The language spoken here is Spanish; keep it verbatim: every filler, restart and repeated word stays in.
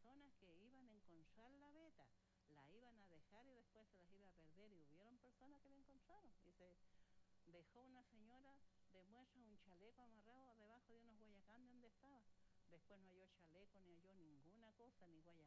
personas que iban a encontrar la veta, la iban a dejar y después se las iba a perder, y hubieron personas que la encontraron. Y se dejó una señora de muestra un chaleco amarrado debajo de unos guayacanes donde estaba. Después no halló chaleco, ni halló ninguna cosa, ni guayacán.